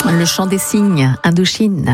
Le chant des cygnes, Indochine.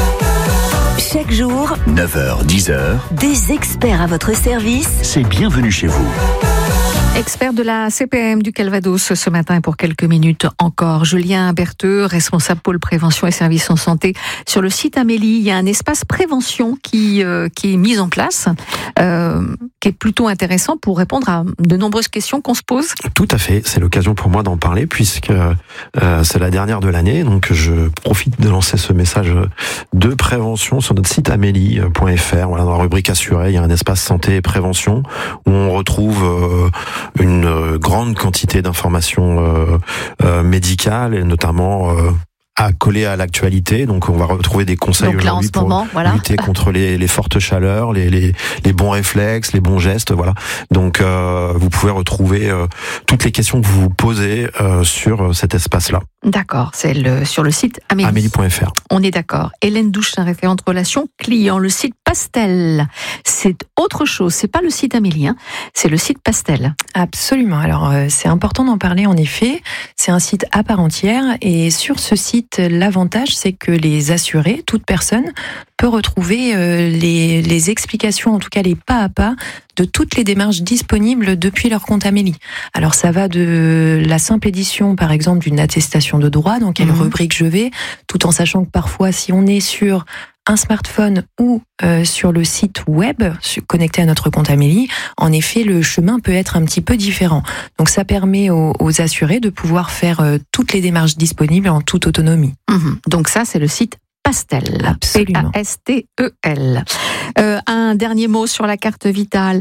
Chaque jour, 9h, 10h, des experts à votre service. c'est bienvenue chez vous. Expert de la CPM du Calvados ce matin et pour quelques minutes encore. Julien Bertheux, responsable pôle prévention et services en santé sur le site Amélie. Il y a un espace prévention qui est mis en place, qui est plutôt intéressant pour répondre à de nombreuses questions qu'on se pose. Tout à fait, c'est l'occasion pour moi d'en parler puisque c'est la dernière de l'année, donc je profite de lancer ce message de prévention sur notre site amélie.fr. Voilà, dans la rubrique assurée, il y a un espace santé et prévention où on retrouve une grande quantité d'informations médicales et notamment à coller à l'actualité. Donc on va retrouver des conseils Donc là, aujourd'hui en ce moment, pour lutter contre les fortes chaleurs, les bons réflexes, les bons gestes, voilà. Donc vous pouvez retrouver toutes les questions que vous vous posez sur cet espace-là. D'accord, c'est sur le site Amélie. Amélie.fr. On est d'accord. Hélène Douchin, référente relations clients. Le site Pastel, c'est autre chose. C'est pas le site Amélie, hein. C'est le site Pastel. Absolument. Alors, c'est important d'en parler, en effet. C'est un site à part entière. Et sur ce site, l'avantage, c'est que les assurés, toute personne, peut retrouver les explications, en tout cas les pas à pas, de toutes les démarches disponibles depuis leur compte Amélie. Alors, ça va de la simple édition, par exemple, d'une attestation de droit, dans quelle rubrique je vais, tout en sachant que parfois, si on est sur un smartphone ou sur le site web connecté à notre compte Amélie, en effet, le chemin peut être un petit peu différent. Donc, ça permet aux assurés de pouvoir faire toutes les démarches disponibles en toute autonomie. Donc ça, c'est le site Pastel. Absolument. Pastel. Un dernier mot sur la carte vitale.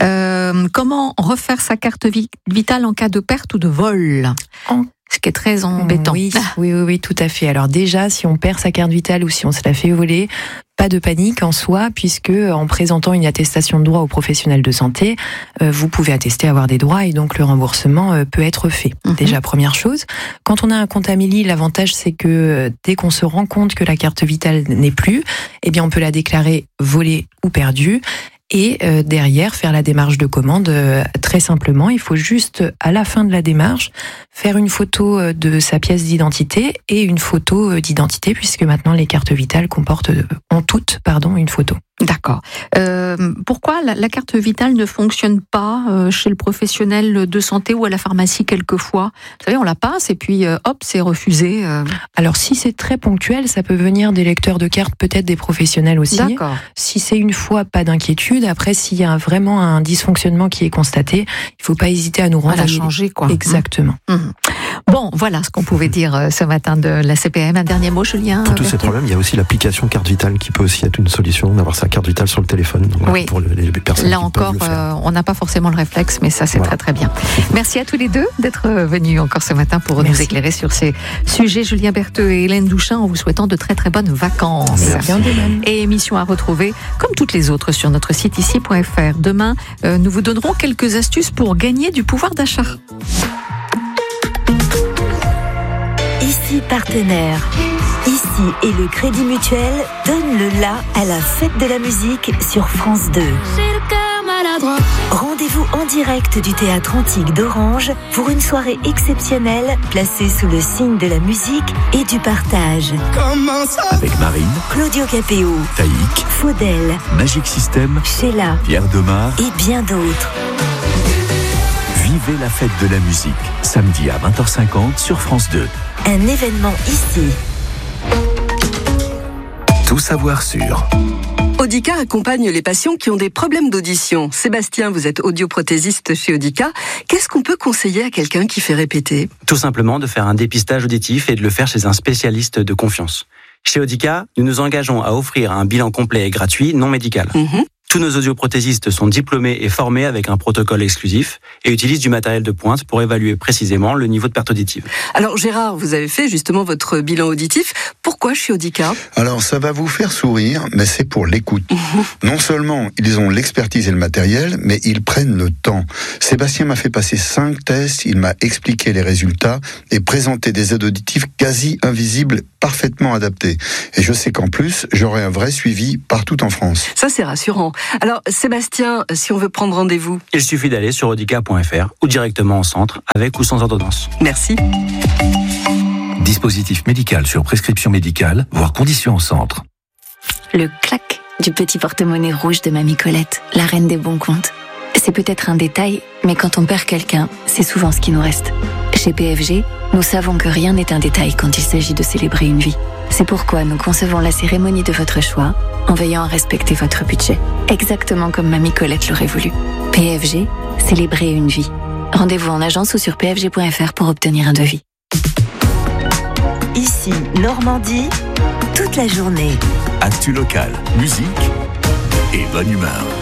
Comment refaire sa carte vitale en cas de perte ou de vol ? Ce qui est très embêtant. Oui, tout à fait. Alors déjà, si on perd sa carte vitale ou si on se la fait voler, pas de panique en soi, puisque en présentant une attestation de droit aux professionnels de santé, vous pouvez attester avoir des droits et donc le remboursement peut être fait. Déjà, première chose. Quand on a un compte Amélie, l'avantage c'est que dès qu'on se rend compte que la carte vitale n'est plus, eh bien on peut la déclarer volée ou perdue. Et derrière, faire la démarche de commande très simplement. Il faut juste, à la fin de la démarche, faire une photo de sa pièce d'identité et une photo d'identité, puisque maintenant les cartes vitales ont toutes une photo. D'accord. Pourquoi la carte vitale ne fonctionne pas chez le professionnel de santé ou à la pharmacie quelquefois ? Vous savez, on la passe et puis hop, c'est refusé. Alors si c'est très ponctuel, ça peut venir des lecteurs de cartes, peut-être des professionnels aussi. D'accord. Si c'est une fois, pas d'inquiétude. Après, s'il y a vraiment un dysfonctionnement qui est constaté, il ne faut pas hésiter à nous renvoyer. À la changer, quoi. Exactement. Bon, voilà ce qu'on pouvait dire ce matin de la CPM. Un dernier mot, Julien ? Pour tous ces problèmes, il y a aussi l'application carte vitale qui peut aussi être une solution, d'avoir sa carte vitale sur le téléphone. Donc, oui. Pour les personnes là qui encore, peuvent le faire. on n'a pas forcément le réflexe, mais ça c'est très très bien. Merci à tous les deux d'être venus encore ce matin pour nous éclairer sur ces sujets. Julien Bertheux et Hélène Douchin, en vous souhaitant de très très bonnes vacances. Bien de même. Et émission à retrouver, comme toutes les autres, sur notre site ici.fr. Demain, nous vous donnerons quelques astuces pour gagner du pouvoir d'achat. Ici partenaire. Ici et le Crédit Mutuel donne le la à la fête de la musique sur France 2. Rendez-vous en direct du Théâtre Antique d'Orange pour une soirée exceptionnelle placée sous le signe de la musique et du partage. Avec Marine, Claudio Capéo, Taïk, Faudel, Magic System, Sheila Pierre Demar et bien d'autres. Vivez la fête de la musique, samedi à 20h50 sur France 2. Un événement ici. Tout savoir sur Audica accompagne les patients qui ont des problèmes d'audition. Sébastien, vous êtes audioprothésiste chez Audica. Qu'est-ce qu'on peut conseiller à quelqu'un qui fait répéter ? Tout simplement de faire un dépistage auditif et de le faire chez un spécialiste de confiance. Chez Audica, nous nous engageons à offrir un bilan complet et gratuit, non médical. Tous nos audioprothésistes sont diplômés et formés avec un protocole exclusif et utilisent du matériel de pointe pour évaluer précisément le niveau de perte auditive. Alors Gérard, vous avez fait justement votre bilan auditif. Pourquoi chez Audica ? Alors ça va vous faire sourire, mais c'est pour l'écoute. Non seulement ils ont l'expertise et le matériel, mais ils prennent le temps. Sébastien m'a fait passer 5 tests, il m'a expliqué les résultats et présenté des aides auditives quasi invisibles, parfaitement adaptées. Et je sais qu'en plus, j'aurai un vrai suivi partout en France. Ça c'est rassurant. Alors Sébastien, si on veut prendre rendez-vous ? Il suffit d'aller sur audica.fr ou directement en centre, avec ou sans ordonnance. Merci. Dispositif médical sur prescription médicale, voire conditions au centre. Le clac du petit porte-monnaie rouge de Mamie Colette, la reine des bons comptes. C'est peut-être un détail, mais quand on perd quelqu'un, c'est souvent ce qui nous reste. Chez PFG, nous savons que rien n'est un détail quand il s'agit de célébrer une vie. C'est pourquoi nous concevons la cérémonie de votre choix en veillant à respecter votre budget. Exactement comme Mamie Colette l'aurait voulu. PFG, célébrer une vie. Rendez-vous en agence ou sur pfg.fr pour obtenir un devis. Ici, Normandie, toute la journée. Actu local, musique et bonne humeur.